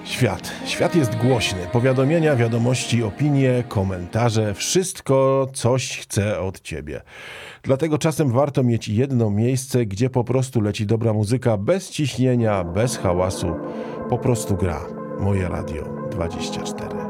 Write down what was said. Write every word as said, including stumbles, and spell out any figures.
Świat. Świat jest głośny. Powiadomienia, wiadomości, opinie, komentarze. Wszystko coś chce od ciebie. Dlatego czasem warto mieć jedno miejsce, gdzie po prostu leci dobra muzyka, bez ciśnienia, bez hałasu. Po prostu gra. Moje Radio dwadzieścia cztery.